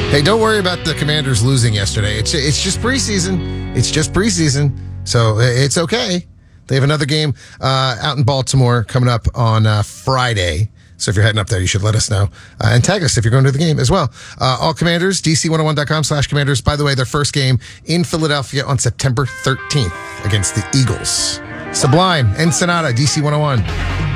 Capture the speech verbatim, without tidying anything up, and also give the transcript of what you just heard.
Hey, don't worry about the Commanders losing yesterday. It's it's just preseason. It's just preseason, so it's okay. They have another game uh, out in Baltimore coming up on uh, Friday. So if you're heading up there, you should let us know. Uh, and tag us if you're going to the game as well. Uh, all Commanders, D C one oh one dot com slash Commanders. By the way, their first game in Philadelphia on September thirteenth against the Eagles. Sublime, Ensenada, D C one oh one.